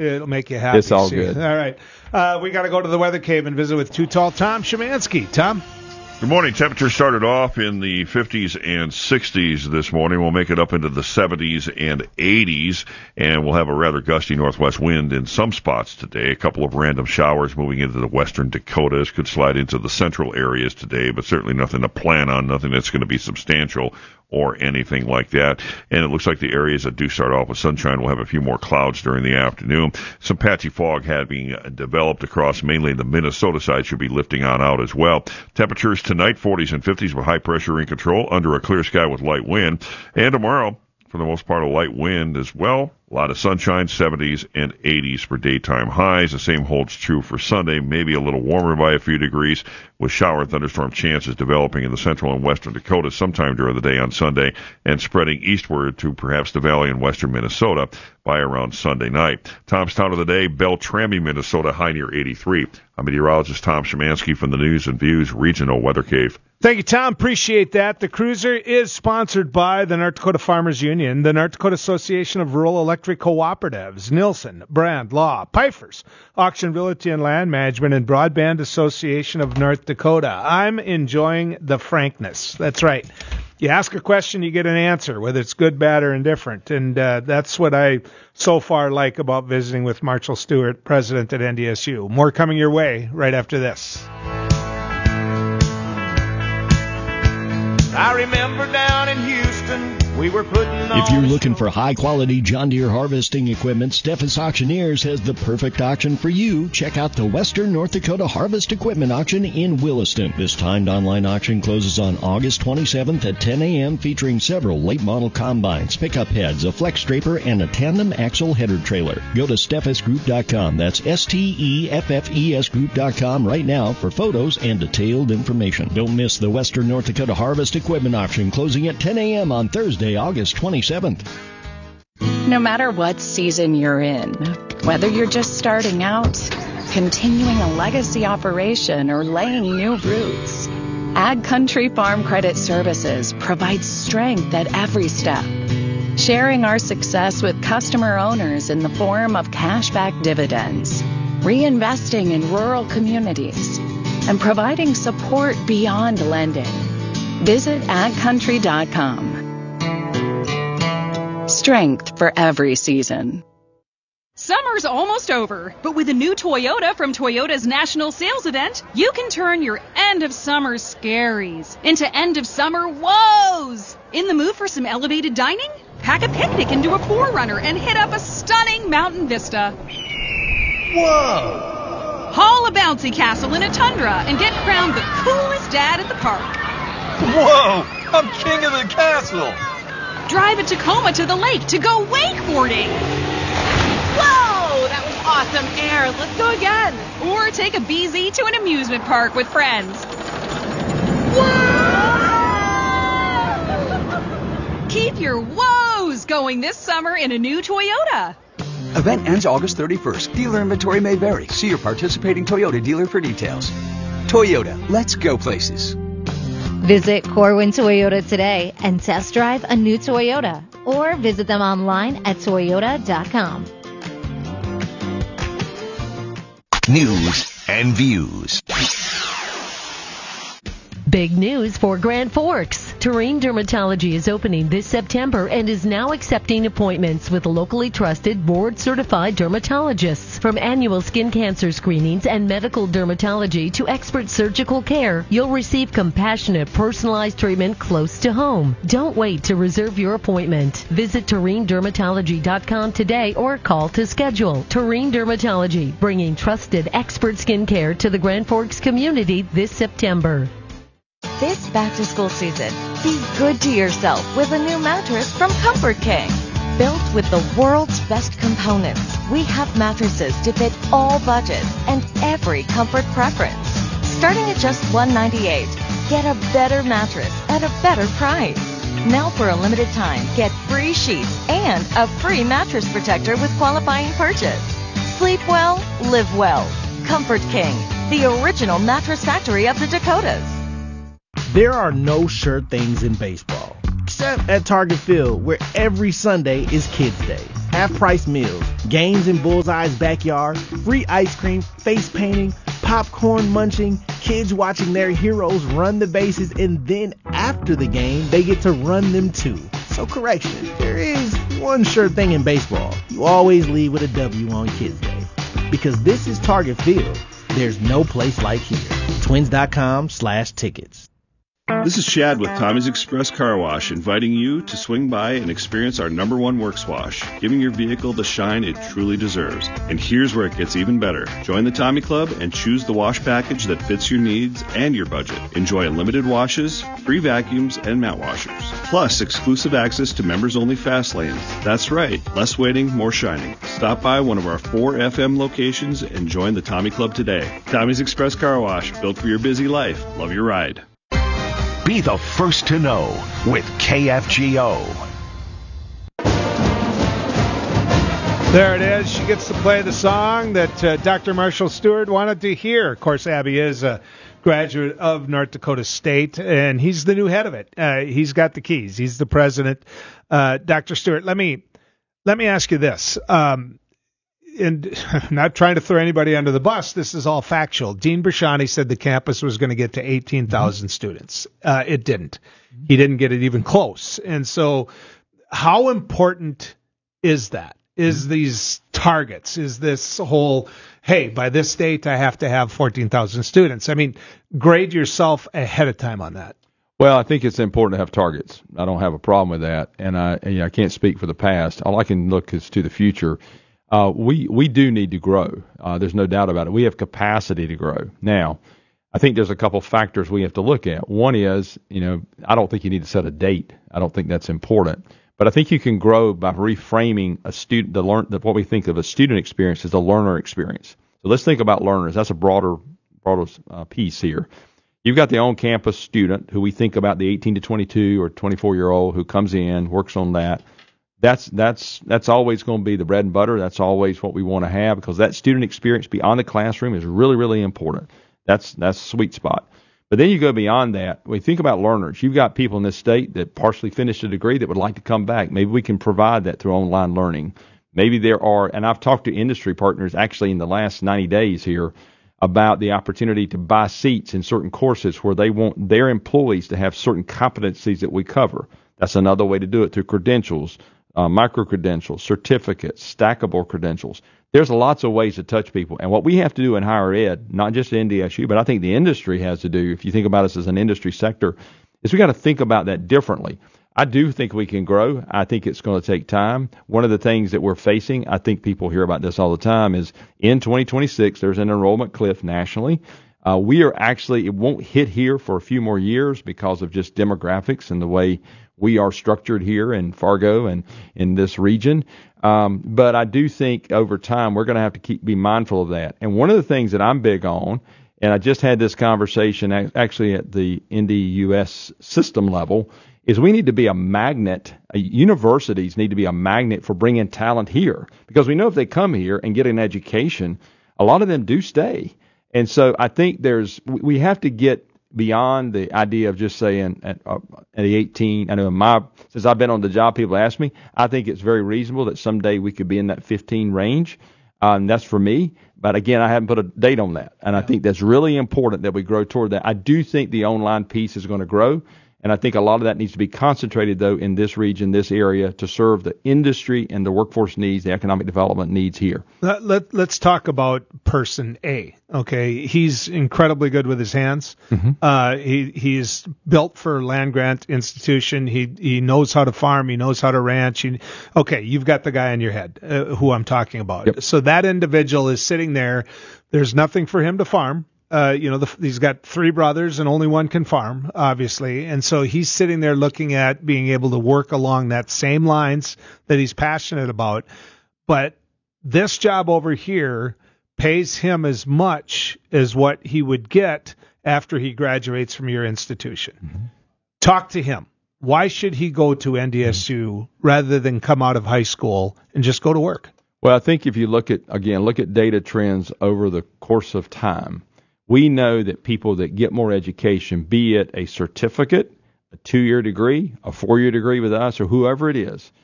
It'll make you happy. It's all See. good. All right. We got to go to the Weather Cave and visit with Too Tall Tom Szymanski. Tom? Good morning. Temperatures started off in the 50s and 60s this morning. We'll make it up into the 70s and 80s, and we'll have a rather gusty northwest wind in some spots today. A couple of random showers moving into the western Dakotas could slide into the central areas today, but certainly nothing to plan on, nothing that's going to be substantial or anything like that. And it looks like the areas that do start off with sunshine will have a few more clouds during the afternoon. Some patchy fog being developed across mainly the Minnesota side should be lifting on out as well. Temperatures tonight, 40s and 50s with high pressure in control under a clear sky with light wind. And tomorrow, for the most part, a light wind as well. A lot of sunshine, 70s and 80s for daytime highs. The same holds true for Sunday, maybe a little warmer by a few degrees, with shower and thunderstorm chances developing in the central and western Dakotas sometime during the day on Sunday and spreading eastward to perhaps the valley in western Minnesota by around Sunday night. Tom's Town of the Day, Beltrami, Minnesota, high near 83. I'm meteorologist Tom Szymanski from the News and Views Regional Weather Cave. Thank you, Tom. Appreciate that. The Cruiser is sponsored by the North Dakota Farmers Union, the North Dakota Association of Rural Electric Cooperatives, Nilson, Brand, Law, Pifers, Auction Realty and Land Management, and Broadband Association of North Dakota. I'm enjoying the frankness. That's right. You ask a question, you get an answer, whether it's good, bad, or indifferent. And that's what I so far like about visiting with Marshall Stewart, president at NDSU. More coming your way right after this. I remember down in Houston, we were putting on... If you're looking for high-quality John Deere harvesting equipment, Steffes Auctioneers has the perfect auction for you. Check out the Western North Dakota Harvest Equipment Auction in Williston. This timed online auction closes on August 27th at 10 a.m., featuring several late-model combines, pickup heads, a flex draper, and a tandem axle header trailer. Go to SteffesGroup.com. That's STEFFES Group.com right now for photos and detailed information. Don't miss the Western North Dakota Harvest Equipment Auction closing at 10 a.m. on Thursday, August 27th. No matter what season you're in, whether you're just starting out, continuing a legacy operation, or laying new roots, Ag Country Farm Credit Services provides strength at every step, sharing our success with customer owners in the form of cashback dividends, reinvesting in rural communities, and providing support beyond lending. Visit agcountry.com. Strength for every season. Summer's almost over, but with a new Toyota from Toyota's National Sales Event, you can turn your end-of-summer scaries into end-of-summer woes. In the mood for some elevated dining? Pack a picnic into a 4Runner and hit up a stunning mountain vista. Whoa! Haul a bouncy castle in a Tundra and get crowned the coolest dad at the park. Whoa! I'm king of the castle! Drive a Tacoma to the lake to go wakeboarding. Whoa! That was awesome air. Let's go again. Or take a BZ to an amusement park with friends. Whoa! Keep your woes going this summer in a new Toyota. Event ends August 31st. Dealer inventory may vary. See your participating Toyota dealer for details. Toyota, let's go places. Visit Corwin Toyota today and test drive a new Toyota, or visit them online at toyota.com. News and Views. Big news for Grand Forks. Terrain Dermatology is opening this September and is now accepting appointments with locally trusted, board-certified dermatologists. From annual skin cancer screenings and medical dermatology to expert surgical care, you'll receive compassionate, personalized treatment close to home. Don't wait to reserve your appointment. Visit TerrainDermatology.com today or call to schedule. Terrain Dermatology, bringing trusted, expert skin care to the Grand Forks community this September. This back-to-school season, be good to yourself with a new mattress from Comfort King. Built with the world's best components, we have mattresses to fit all budgets and every comfort preference. Starting at just $198, get a better mattress at a better price. Now for a limited time, get free sheets and a free mattress protector with qualifying purchase. Sleep well, live well. Comfort King, the original mattress factory of the Dakotas. There are no sure things in baseball, except at Target Field, where every Sunday is Kids Day. half-price meals, games in Bullseye's backyard, free ice cream, face painting, popcorn munching, kids watching their heroes run the bases, and then after the game, they get to run them too. So correction, there is one sure thing in baseball. You always leave with a W on Kids Day. Because this is Target Field, there's no place like here. Twins.com/tickets. This is Chad with Tommy's Express Car Wash, inviting you to swing by and experience our #1 works wash, giving your vehicle the shine it truly deserves. And here's where it gets even better. Join the Tommy Club and choose the wash package that fits your needs and your budget. Enjoy unlimited washes, free vacuums, and mat washers. Plus, exclusive access to members-only fast lanes. That's right, less waiting, more shining. Stop by one of our 4 FM locations and join the Tommy Club today. Tommy's Express Car Wash, built for your busy life. Love your ride. Be the first to know with KFGO. There it is. She gets to play the song that Dr. Marshall Stewart wanted to hear. Of course, Abby is a graduate of North Dakota State, and he's the new head of it. He's got the keys. He's the president. Dr. Stewart, let me ask you this. And I'm not trying to throw anybody under the bus. This is all factual. Dean Brashani said the campus was going to get to 18,000 students. It didn't. He didn't get it even close. And so how important is that? Is these targets? Is this whole, hey, by this date I have to have 14,000 students? I mean, grade yourself ahead of time on that. Well, I think it's important to have targets. I don't have a problem with that. And I can't speak for the past. All I can look is to the future. We do need to grow. There's no doubt about it. We have capacity to grow. Now, I think there's a couple factors we have to look at. One is, I don't think you need to set a date. I don't think that's important. But I think you can grow by reframing what we think of a student experience as a learner experience. So let's think about learners. That's a broader piece here. You've got the on-campus student who we think about the 18 to 22 or 24-year-old who comes in, works on that. That's always going to be the bread and butter. That's always what we want to have because that student experience beyond the classroom is really, really important. That's a sweet spot. But then you go beyond that. When you think about learners, you've got people in this state that partially finished a degree that would like to come back. Maybe we can provide that through online learning. Maybe there are, and I've talked to industry partners actually in the last 90 days here about the opportunity to buy seats in certain courses where they want their employees to have certain competencies that we cover. That's another way to do it through credentials. Micro-credentials, certificates, stackable credentials. There's lots of ways to touch people. And what we have to do in higher ed, not just in NDSU, but I think the industry has to do, if you think about us as an industry sector, is we got to think about that differently. I do think we can grow. I think it's going to take time. One of the things that we're facing, I think people hear about this all the time, is in 2026, there's an enrollment cliff nationally. We are actually, it won't hit here for a few more years because of just demographics and the way we are structured here in Fargo and in this region. But I do think over time we're going to have to be mindful of that. And one of the things that I'm big on, and I just had this conversation actually at the NDUS system level, is we need to be a magnet. Universities need to be a magnet for bringing talent here. Because we know if they come here and get an education, a lot of them do stay. And so I think we have to get beyond the idea of just saying at the 18, I know since I've been on the job, people ask me, I think it's very reasonable that someday we could be in that 15 range. And that's for me. But again, I haven't put a date on that. And I think that's really important that we grow toward that. I do think the online piece is going to grow. And I think a lot of that needs to be concentrated, though, in this region, this area, to serve the industry and the workforce needs, the economic development needs here. Let's talk about person A. Okay, he's incredibly good with his hands. Mm-hmm. He's built for land grant institution. He knows how to farm. He knows how to ranch. Okay, you've got the guy in your head who I'm talking about. Yep. So that individual is sitting there. There's nothing for him to farm. He's got 3 brothers and only one can farm, obviously. And so he's sitting there looking at being able to work along that same lines that he's passionate about. But this job over here pays him as much as what he would get after he graduates from your institution. Mm-hmm. Talk to him. Why should he go to NDSU rather than come out of high school and just go to work? Well, I think if you look at data trends over the course of time, we know that people that get more education, be it a certificate, a 2-year degree, a 4-year degree with us, or whoever it is,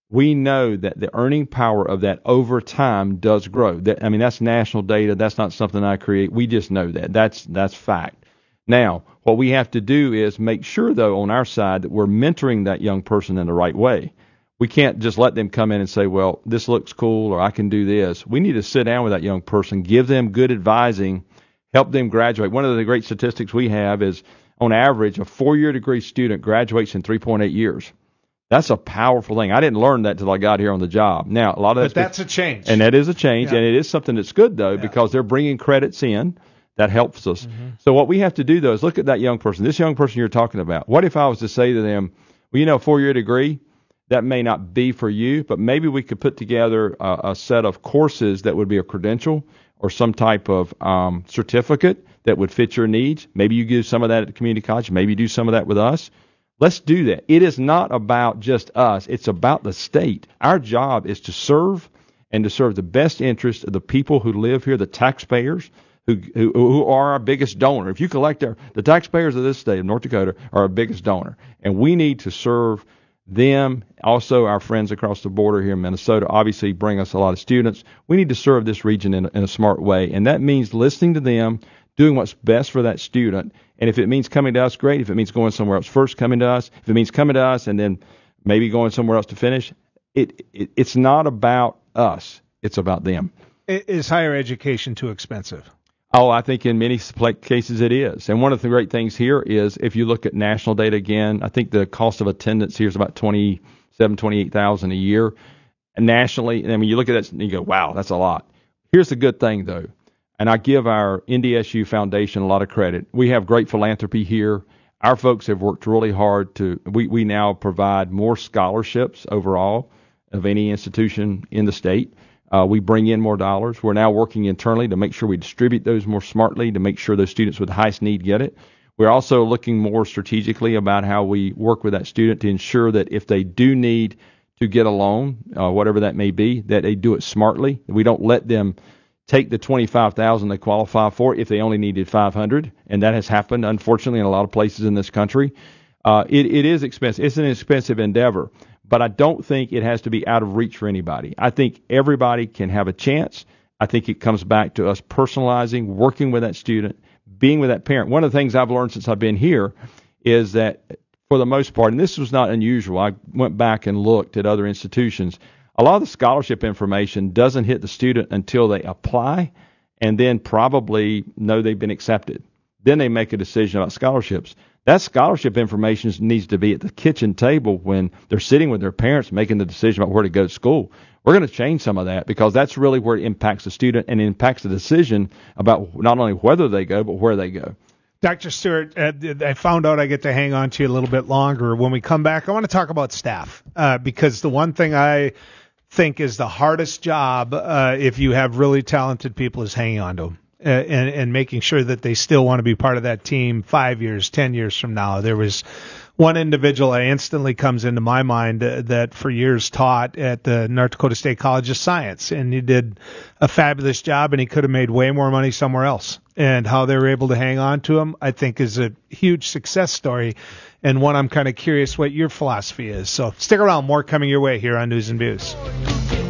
we know that the earning power of that over time does grow. That's national data. That's not something I create. We just know that. That's fact. Now, what we have to do is make sure, though, on our side that we're mentoring that young person in the right way. We can't just let them come in and say, well, this looks cool or I can do this. We need to sit down with that young person, give them good advising, help them graduate. One of the great statistics we have is, on average, a 4-year degree student graduates in 3.8 years. That's a powerful thing. I didn't learn that till I got here on the job. Now, a lot of that's a change. And that is a change, and it is something that's good, though, because they're bringing credits in. That helps us. Mm-hmm. So what we have to do, though, is look at that young person, this young person you're talking about. What if I was to say to them, well, 4-year degree, that may not be for you, but maybe we could put together a set of courses that would be a credential or some type of certificate that would fit your needs. Maybe you do some of that at the community college. Maybe you do some of that with us. Let's do that. It is not about just us. It's about the state. Our job is to serve and to serve the best interest of the people who live here, the taxpayers, who are our biggest donor. If you collect the taxpayers of this state of North Dakota are our biggest donor, and we need to serve them. Also, our friends across the border here in Minnesota obviously bring us a lot of students. We need to serve this region in a smart way, and that means listening to them, doing what's best for that student. And if it means coming to us, great. If it means going somewhere else first, coming to us. If it means coming to us and then maybe going somewhere else to finish, it's not about us. It's about them. Is higher education too expensive? Oh, I think in many cases it is. And one of the great things here is if you look at national data again, I think the cost of attendance here is about $28,000 a year. And nationally, and you look at that and you go, wow, that's a lot. Here's the good thing, though, and I give our NDSU Foundation a lot of credit. We have great philanthropy here. Our folks have worked really hard we now provide more scholarships overall of any institution in the state. We bring in more dollars. We're now working internally to make sure we distribute those more smartly to make sure those students with the highest need get it. We're also looking more strategically about how we work with that student to ensure that if they do need to get a loan, whatever that may be, that they do it smartly. We don't let them take the $25,000 they qualify for if they only needed $500, and that has happened, unfortunately, in a lot of places in this country. It is expensive. It's an expensive endeavor. But I don't think it has to be out of reach for anybody. I think everybody can have a chance. I think it comes back to us personalizing, working with that student, being with that parent. One of the things I've learned since I've been here is that for the most part, and this was not unusual, I went back and looked at other institutions, a lot of the scholarship information doesn't hit the student until they apply and then probably know they've been accepted. Then they make a decision about scholarships. That scholarship information needs to be at the kitchen table when they're sitting with their parents making the decision about where to go to school. We're going to change some of that because that's really where it impacts the student and it impacts the decision about not only whether they go, but where they go. Dr. Stewart, I found out I get to hang on to you a little bit longer. When we come back, I want to talk about staff because the one thing I think is the hardest job if you have really talented people is hanging on to them. And making sure that they still want to be part of that team 5 years, 10 years from now. There was one individual that instantly comes into my mind that for years taught at the North Dakota State College of Science, and he did a fabulous job, and he could have made way more money somewhere else. And how they were able to hang on to him, I think, is a huge success story, and one I'm kind of curious what your philosophy is. So stick around, more coming your way here on News and Views.